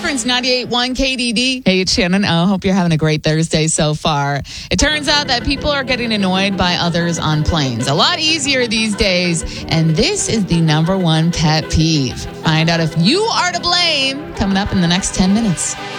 Difference 98.1 KDD. Hey, it's Shannon. I hope you're having a great Thursday so far. It turns out that people are getting annoyed by others on planes. A lot easier these days. And this is the number one pet peeve. Find out if you are to blame coming up in the next 10 minutes.